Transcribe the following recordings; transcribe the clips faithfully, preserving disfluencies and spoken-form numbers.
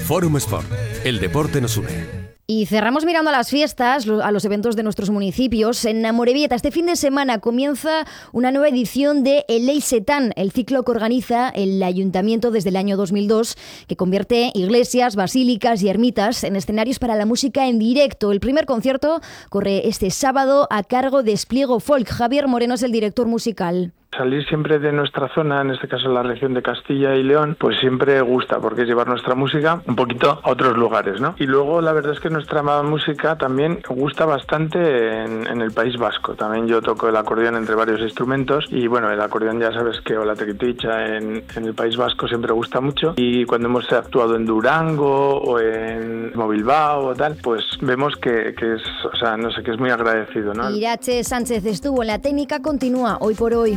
Fórum Sport. El deporte nos une. Y cerramos mirando a las fiestas, a los eventos de nuestros municipios. En Amorebieta este fin de semana comienza una nueva edición de El Eisetán, el ciclo que organiza el Ayuntamiento desde el año dos mil dos, que convierte iglesias, basílicas y ermitas en escenarios para la música en directo. El primer concierto corre este sábado a cargo de Espliego Folk. Javier Moreno es el director musical. Salir siempre de nuestra zona, en este caso la región de Castilla y León, pues siempre gusta, porque es llevar nuestra música un poquito a otros lugares, ¿no? Y luego la verdad es que nuestra música también gusta bastante en, en el País Vasco. También yo toco el acordeón entre varios instrumentos y bueno, el acordeón ya sabes que o la tequiticha en, en el País Vasco siempre gusta mucho, y cuando hemos actuado en Durango o en Bilbao o tal, pues vemos que, que es, o sea, no sé, que es muy agradecido, ¿no? Irache Sánchez estuvo en la técnica, continúa Hoy por Hoy.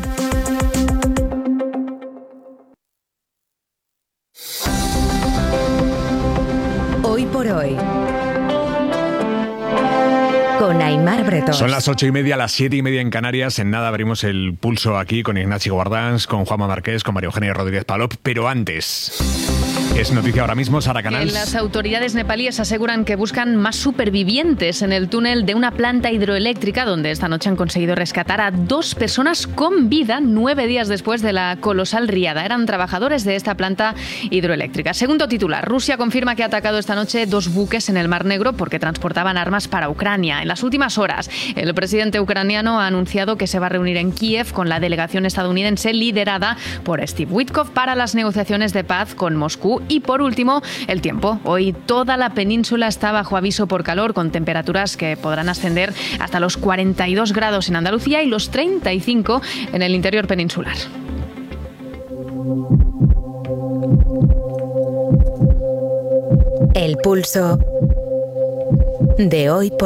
Hoy por Hoy. Con Aimar Bretón. Son las ocho y media, las siete y media en Canarias. En nada abrimos el pulso aquí con Ignacio Guardans, con Juanma Marqués, con María Eugenia Rodríguez Palop. Pero antes, es noticia ahora mismo, Sara Canals. Las autoridades nepalíes aseguran que buscan más supervivientes en el túnel de una planta hidroeléctrica donde esta noche han conseguido rescatar a dos personas con vida nueve días después de la colosal riada. Eran trabajadores de esta planta hidroeléctrica. Segundo titular, Rusia confirma que ha atacado esta noche dos buques en el Mar Negro porque transportaban armas para Ucrania. En las últimas horas, el presidente ucraniano ha anunciado que se va a reunir en Kiev con la delegación estadounidense liderada por Steve Witkoff para las negociaciones de paz con Moscú. Y por último, el tiempo. Hoy toda la península está bajo aviso por calor, con temperaturas que podrán ascender hasta los cuarenta y dos grados en Andalucía y los treinta y cinco en el interior peninsular. El pulso de Hoy por